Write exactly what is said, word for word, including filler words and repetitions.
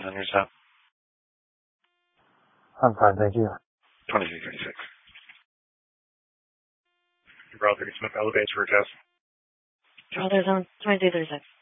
On yourself? I'm fine, thank you. twenty-three thirty-six. Gibraltar, Smith elevates for a test. Gibraltar zone, twenty-two thirty-six.